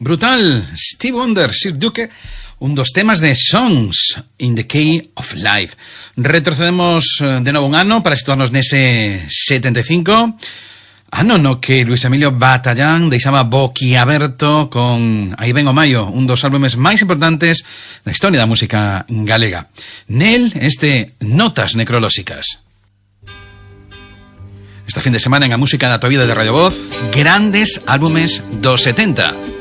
Brutal, Steve Wonder, Sir Duke, un dos temas de Songs in the Key of Life. Retrocedemos de novo un ano para situarnos nese 75. Ano no que Luis Emilio Batallán deixaba boquiaberto con Aí ven o Maio, un dos álbumes máis importantes da historia da música galega. Nel, este Notas Necrolóxicas. Esta fin de semana en a música da tua vida de Radio Voz, grandes álbumes dos 70.